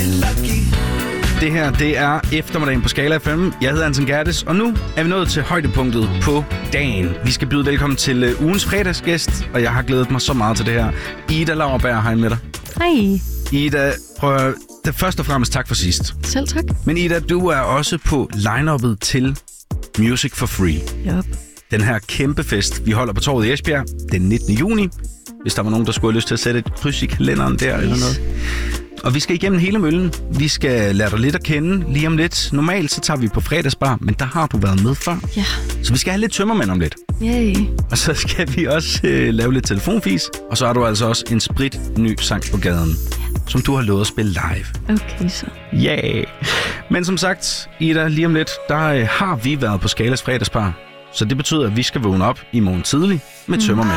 Det her, det er eftermiddagen på Skala FM. Jeg hedder Anton Gerdes, og nu er vi nået til højdepunktet på dagen. Vi skal byde velkommen til ugens fredagsgæst, og jeg har glædet mig så meget til det her. Ida Lauerberg, hej med dig. Hej. Ida, prøv at først og fremmest tak for sidst. Selv tak. Men Ida, du er også på line-uppet til Music for Free. Yep. Den her kæmpe fest, vi holder på Torvet i Esbjerg den 19. juni. Hvis der var nogen, der skulle have lyst til at sætte et kryds i kalenderen der eller noget. Og vi skal igennem hele møllen. Vi skal lære dig lidt at kende lige om lidt. Normalt så tager vi på fredagsbar, men der har du været med før. Ja. Så vi skal have lidt tømmermænd om lidt. Yay. Og så skal vi også lave lidt telefonfis. Og så har du altså også en spritny sang på gaden, som du har lovet at spille live. Okay så. Ja. Yeah. Men som sagt, Ida, lige om lidt, der har vi været på Skalas fredagsbar. Så det betyder, at vi skal vågne op i morgen tidlig med tømmermænd.